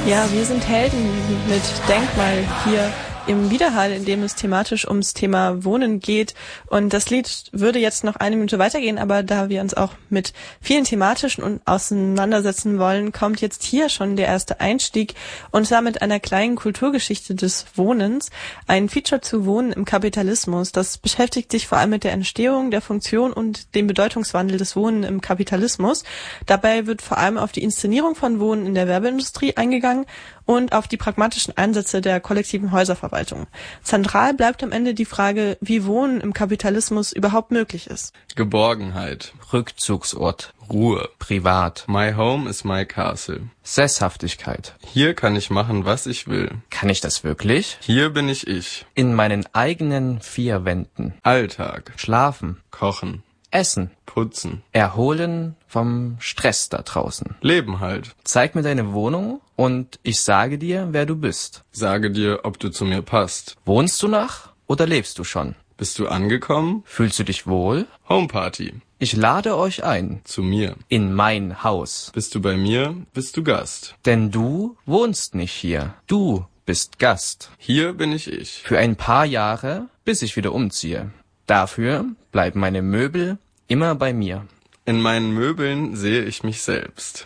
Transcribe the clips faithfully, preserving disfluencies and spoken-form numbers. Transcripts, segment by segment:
Ja, wir sind Helden mit Denkmal hier im Widerhall, in dem es thematisch ums Thema Wohnen geht. Und das Lied würde jetzt noch eine Minute weitergehen, aber da wir uns auch mit vielen thematischen und auseinandersetzen wollen, kommt jetzt hier schon der erste Einstieg, und zwar mit einer kleinen Kulturgeschichte des Wohnens. Ein Feature zu Wohnen im Kapitalismus. Das beschäftigt sich vor allem mit der Entstehung, der Funktion und dem Bedeutungswandel des Wohnen im Kapitalismus. Dabei wird vor allem auf die Inszenierung von Wohnen in der Werbeindustrie eingegangen und auf die pragmatischen Einsätze der kollektiven Häuserverwaltung. Zentral bleibt am Ende die Frage, wie Wohnen im Kapitalismus überhaupt möglich ist. Geborgenheit, Rückzugsort, Ruhe, privat, my home is my castle. Sesshaftigkeit. Hier kann ich machen, was ich will. Kann ich das wirklich? Hier bin ich ich. In meinen eigenen vier Wänden. Alltag, Schlafen, kochen, essen, putzen, erholen vom Stress da draußen. Leben halt. Zeig mir deine Wohnung und ich sage dir, wer du bist. Sage dir, ob du zu mir passt. Wohnst du noch oder lebst du schon? Bist du angekommen? Fühlst du dich wohl? Homeparty. Ich lade euch ein. Zu mir. In mein Haus. Bist du bei mir, bist du Gast. Denn du wohnst nicht hier. Du bist Gast. Hier bin ich ich. Für ein paar Jahre, bis ich wieder umziehe. Dafür bleiben meine Möbel immer bei mir. In meinen Möbeln sehe ich mich selbst.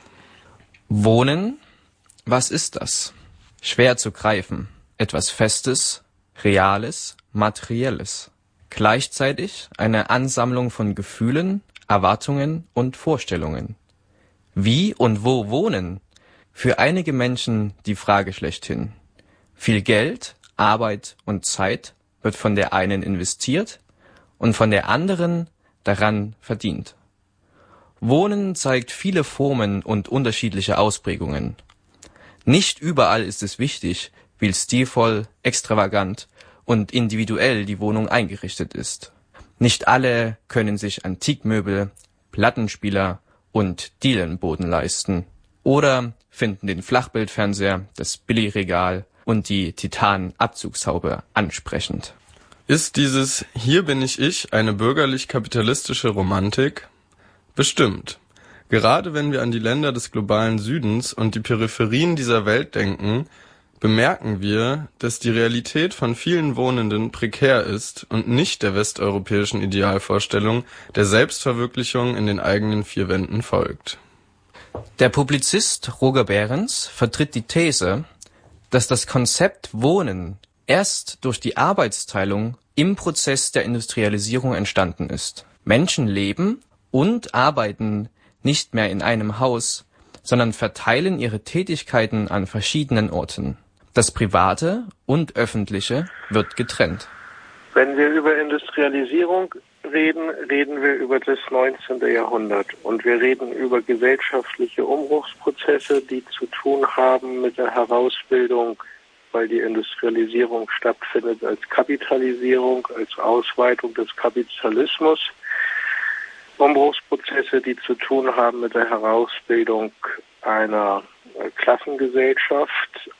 Wohnen? Was ist das? Schwer zu greifen. Etwas Festes, Reales, Materielles. Gleichzeitig eine Ansammlung von Gefühlen, Erwartungen und Vorstellungen. Wie und wo wohnen? Für einige Menschen die Frage schlechthin. Viel Geld, Arbeit und Zeit wird von der einen investiert und von der anderen daran verdient. Wohnen zeigt viele Formen und unterschiedliche Ausprägungen. Nicht überall ist es wichtig, wie stilvoll, extravagant und individuell die Wohnung eingerichtet ist. Nicht alle können sich Antikmöbel, Plattenspieler und Dielenboden leisten oder finden den Flachbildfernseher, das Billigregal und die Titan-Abzugshaube ansprechend. Ist dieses Hier bin ich ich eine bürgerlich-kapitalistische Romantik? Bestimmt. Gerade wenn wir an die Länder des globalen Südens und die Peripherien dieser Welt denken, bemerken wir, dass die Realität von vielen Wohnenden prekär ist und nicht der westeuropäischen Idealvorstellung der Selbstverwirklichung in den eigenen vier Wänden folgt. Der Publizist Roger Behrens vertritt die These, dass das Konzept Wohnen erst durch die Arbeitsteilung im Prozess der Industrialisierung entstanden ist. Menschen leben und arbeiten nicht mehr in einem Haus, sondern verteilen ihre Tätigkeiten an verschiedenen Orten. Das Private und Öffentliche wird getrennt. Wenn wir über Industrialisierung reden, reden wir über das neunzehnte Jahrhundert. Und wir reden über gesellschaftliche Umbruchsprozesse, die zu tun haben mit der Herausbildung, weil die Industrialisierung stattfindet, als Kapitalisierung, als Ausweitung des Kapitalismus. Umbruchsprozesse, die zu tun haben mit der Herausbildung einer Klassengesellschaft.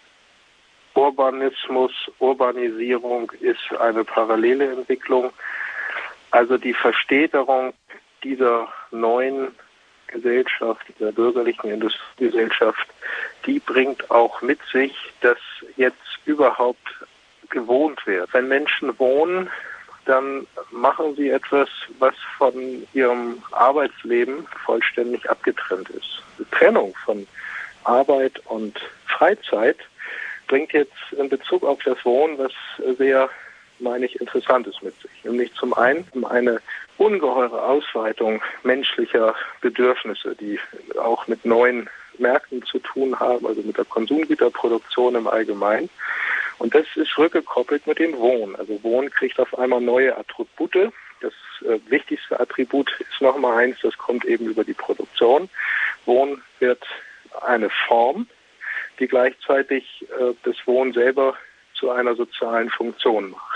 Urbanismus, Urbanisierung ist eine parallele Entwicklung. Also die Verstädterung dieser neuen Gesellschaft, dieser bürgerlichen Industriegesellschaft, die bringt auch mit sich, dass jetzt überhaupt gewohnt wird. Wenn Menschen wohnen, dann machen sie etwas, was von ihrem Arbeitsleben vollständig abgetrennt ist. Die Trennung von Arbeit und Freizeit bringt jetzt in Bezug auf das Wohnen was sehr, meine ich, Interessantes mit sich. Nämlich zum einen eine ungeheure Ausweitung menschlicher Bedürfnisse, die auch mit neuen Märkten zu tun haben, also mit der Konsumgüterproduktion im Allgemeinen. Und das ist rückgekoppelt mit dem Wohnen. Also Wohnen kriegt auf einmal neue Attribute. Das äh, wichtigste Attribut ist nochmal eins, das kommt eben über die Produktion. Wohnen wird eine Form, die gleichzeitig äh, das Wohnen selber zu einer sozialen Funktion macht.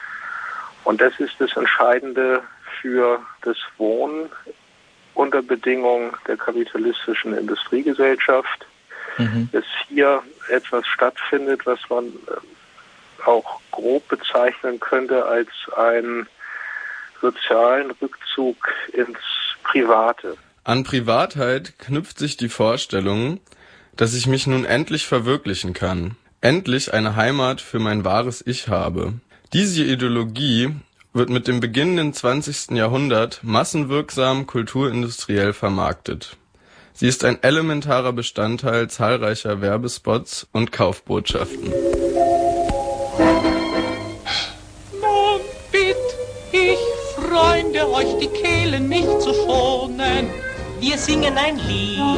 Und das ist das Entscheidende für das Wohnen unter Bedingungen der kapitalistischen Industriegesellschaft, mhm. dass hier etwas stattfindet, was man äh, auch grob bezeichnen könnte als einen sozialen Rückzug ins Private. An Privatheit knüpft sich die Vorstellung, dass ich mich nun endlich verwirklichen kann, endlich eine Heimat für mein wahres Ich habe. Diese Ideologie wird mit dem beginnenden zwanzigsten Jahrhundert massenwirksam kulturindustriell vermarktet. Sie ist ein elementarer Bestandteil zahlreicher Werbespots und Kaufbotschaften. Nun bitt ich, Freunde, euch die Kehlen nicht zu schonen. Wir singen ein Lied